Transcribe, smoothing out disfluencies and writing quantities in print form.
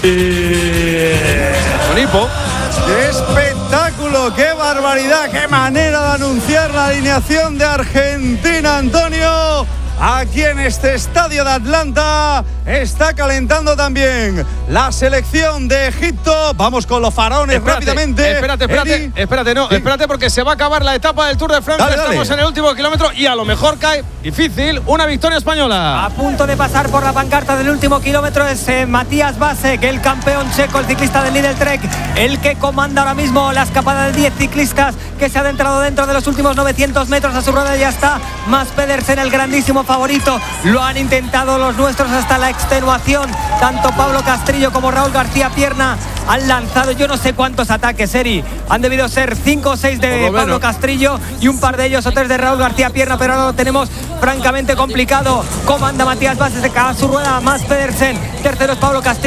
Sonipo. ¡Qué espectáculo! ¡Qué barbaridad! ¡Qué manera de anunciar la alineación de Argentina, Antonio! Aquí en este estadio de Atlanta está calentando también la selección de Egipto. Vamos con los faraones rápidamente. Espérate, porque se va a acabar la etapa del Tour de Francia. Estamos en el último kilómetro y a lo mejor cae difícil una victoria española. A punto de pasar por la pancarta del último kilómetro es Matías Vasek, el campeón checo, el ciclista del Lidl Trek, el que comanda ahora mismo la escapada de 10 ciclistas que se ha adentrado dentro de los últimos 900 metros. A su rueda ya está Mads Pedersen, el grandísimo favorito. Lo han intentado los nuestros hasta la extenuación. Tanto Pablo Castrillo como Raúl García Pierna han lanzado yo no sé cuántos ataques, Eri. Han debido ser 5 o 6 de Pablo Castrillo y un par de ellos o 3 de Raúl García Pierna, pero ahora lo tenemos francamente complicado. Comanda Matías Vasek, a su rueda Mads Pedersen, tercero es Pablo Castrillo.